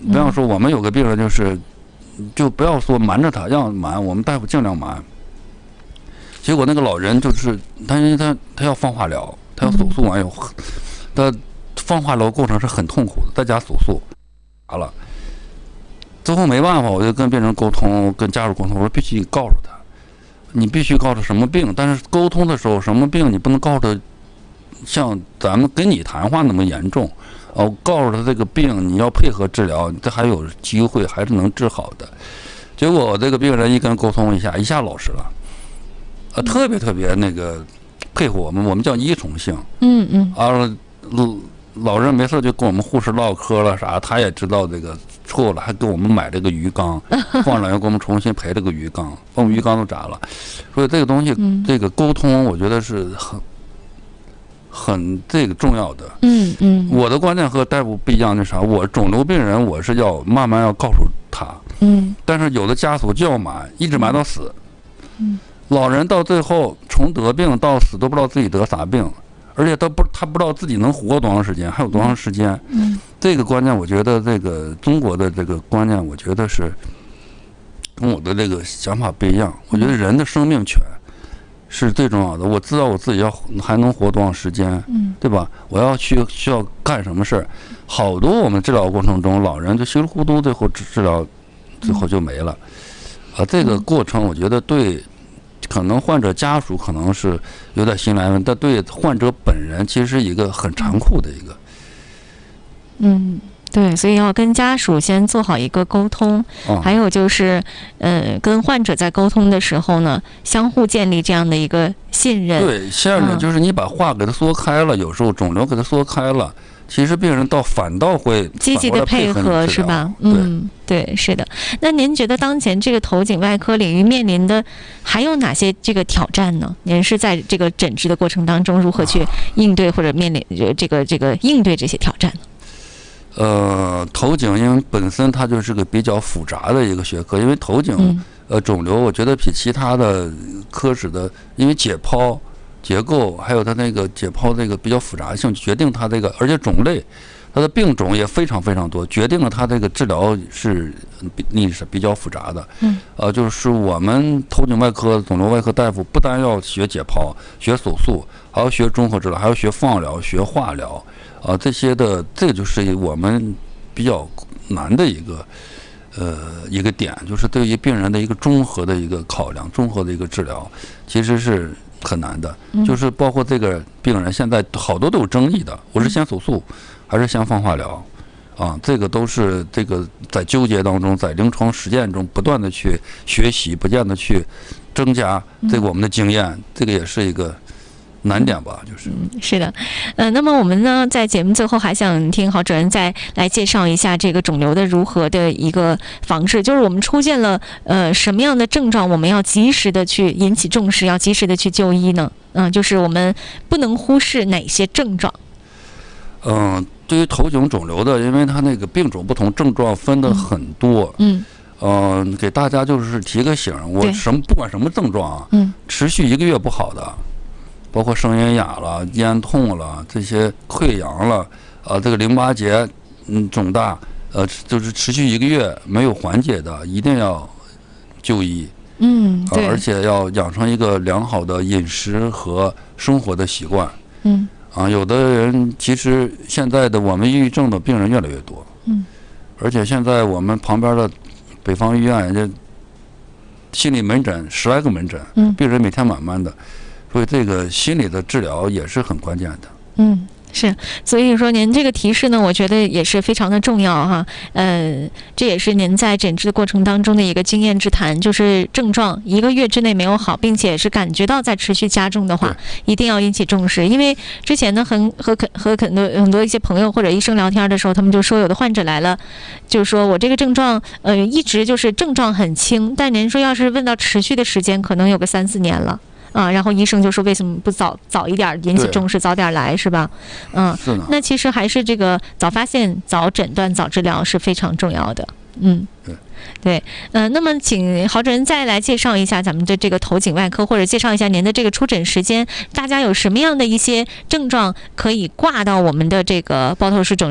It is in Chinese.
比方说我们有个病人就不要说瞒着他，要瞒我们大夫尽量瞒。结果那个老人就是他要放化疗，他要手术完以后，他放化疗过程是很痛苦的，在家手术完了，最后没办法，我就跟病人沟通，跟家属沟通，我说必须告诉他，你必须告诉什么病，但是沟通的时候什么病你不能告诉他像咱们跟你谈话那么严重，告诉他这个病你要配合治疗，这还有机会还是能治好的。结果我这个病人一跟沟通一下老实了，特别那个配合我们叫依从性。老人没事就跟我们护士唠嗑了啥，他也知道这个错了，还给我们买这个鱼缸，放两天给我们重新赔这个鱼缸，把我们鱼缸都砸了。所以这个东西，这个沟通，我觉得是很这个重要的。我的观念和大夫不一样，那啥，我肿瘤病人我是要慢慢要告诉他，但是有的家属就要瞒，一直瞒到死。老人到最后从得病到死都不知道自己得啥病，而且他不知道自己能活多长时间，还有多长时间。这个观念，我觉得这个中国的这个观念，我觉得是跟我的这个想法不一样。我觉得人的生命权是最重要的。我知道我自己还能活多长时间，对吧？我要需要干什么事儿？好多我们治疗过程中，老人就稀里糊涂，最后治疗最后就没了。这个过程我觉得对。可能患者家属可能是有点心来问，但对患者本人其实是一个很残酷的一个。 对，所以要跟家属先做好一个沟通，还有就是跟患者在沟通的时候呢，相互建立这样的一个信任。 对，信任就是你把话给他说开了，有时候肿瘤给他说开了，其实病人反倒会积极的配合，是吧？对，是的。那您觉得当前这个头颈外科领域面临的还有哪些这个挑战呢？您是在这个诊治的过程当中如何去应对或者面临这个应对这些挑战呢？ 头颈因为本身它就是个比较复杂的一个学科，因为头颈肿瘤，我觉得比其他的科室的，因为解剖结构还有它那个解剖这个比较复杂性，决定它这个，而且种类，它的病种也非常多，决定了它这个治疗是比较复杂的。就是我们头颈外科、肿瘤外科大夫不但要学解剖、学手术，还要学综合治疗，还要学放疗、学化疗。这个就是我们比较难的一个点，就是对于病人的一个综合的一个考量，综合的一个治疗，其实是很难的。就是包括这个病人现在好多都有争议的，我是先手术还是先放化疗？这个都是这个在纠结当中，在临床实践中不断的去学习，不断的去增加这个我们的经验，这个也是一个难点吧，就是是的。那么我们呢，在节目最后还想听郝主任再来介绍一下这个肿瘤的如何的一个防治，就是我们出现了什么样的症状，我们要及时的去引起重视，要及时的去就医呢？就是我们不能忽视哪些症状？ 对于头颈肿瘤的，因为它那个病种不同，症状分得很多。给大家就是提个醒，我不管什么症状啊，持续1个月不好的。包括声音哑了、咽痛了、这些溃疡了，这个淋巴结肿大，就是持续1个月没有缓解的，一定要就医。对，而且要养成一个良好的饮食和生活的习惯。有的人其实现在的我们抑郁症的病人越来越多。而且现在我们旁边的北方医院，这心理门诊10来个门诊，病人每天满满的。所以这个心理的治疗也是很关键的。 是，所以说您这个提示呢，我觉得也是非常的重要哈。这也是您在诊治的过程当中的一个经验之谈，就是症状1个月之内没有好，并且是感觉到在持续加重的话，一定要引起重视。因为之前呢，和很多一些朋友或者医生聊天的时候，他们就说有的患者来了，就是说我这个症状一直就是症状很轻，但您说要是问到持续的时间，可能有个3、4年了。然后医生就说为什么不早一点引起重视，早点来，是吧？ 是的。 那其实还是这个早发现、早诊断、早治疗是非常重要的。对。那么请郝主任再来介绍一下咱们的这个头颈外科，或者介绍一下您的这个出诊时间，大家有什么样的一些症状可以挂到我们的这个包头市肿瘤